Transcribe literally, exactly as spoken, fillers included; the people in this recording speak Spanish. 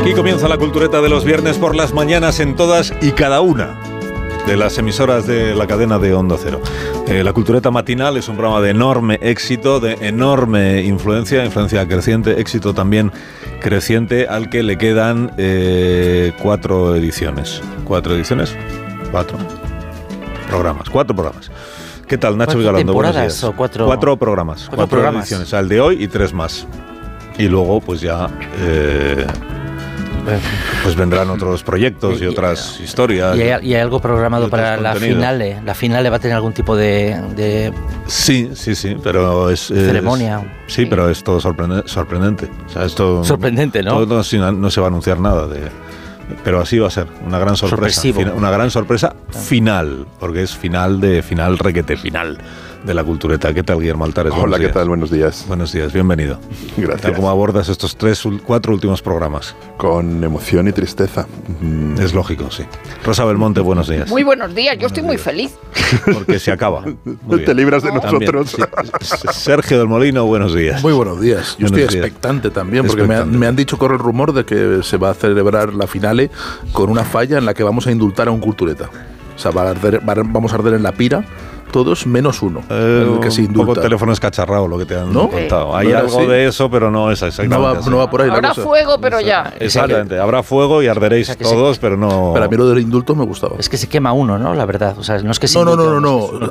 Aquí comienza la cultureta de los viernes por las mañanas en todas y cada una de las emisoras de la cadena de Onda Cero. Eh, la cultureta matinal es un programa de enorme éxito, de enorme influencia, influencia creciente, éxito también creciente, al que le quedan eh, cuatro ediciones. ¿Cuatro ediciones? Cuatro programas, cuatro programas. ¿Qué tal, Nacho Vigalondo? Buenos días. O cuatro, cuatro programas, cuatro, cuatro programas. ediciones, o sea, el de hoy y tres más. Y luego, pues ya... Eh, pues vendrán otros proyectos y, y otras y, historias. ¿Y hay, y hay algo programado para la finale? ¿La finale va a tener algún tipo de...? de sí, sí, sí, pero es... ceremonia. Es, sí, pero es todo sorprendente. sorprendente. O sea, esto, sorprendente, ¿no? Todo, no, no se va a anunciar nada de... Pero así va a ser, una gran sorpresa. Sorpresivo. Una gran sorpresa final, porque es final de final requete final de la cultureta. ¿Qué tal, Guillermo Altares? Hola, ¿qué tal? Buenos días. Buenos días, bienvenido. Gracias. ¿Cómo abordas estos tres, cuatro últimos programas? Con emoción y tristeza. Es lógico, sí. Rosa Belmonte, buenos días. Muy buenos días, yo buenos estoy días. muy feliz. Porque se acaba. Muy Te libras de no. nosotros. También, sí. Sergio del Molino, buenos días. Muy buenos días. Yo buenos estoy días. expectante también, porque expectante. Me, han, me han dicho, corre el rumor de que se va a celebrar la finale con una falla en la que vamos a indultar a un cultureta. O sea, va a arder, va a, vamos a arder en la pira todos menos uno. Eh, el que se indulta. Un poco teléfono escacharrado lo que te han ¿No? contado. Hay ¿No algo así? de eso, pero no es exactamente no va, así. no va por ahí Habrá la cosa. fuego, pero ya. Exactamente, habrá fuego y arderéis o sea, todos, se, pero no... Pero a mí lo del indulto me gustaba. Es que se quema uno, ¿no? La verdad. O sea, no es que se No, no, no, indulta, no, es no.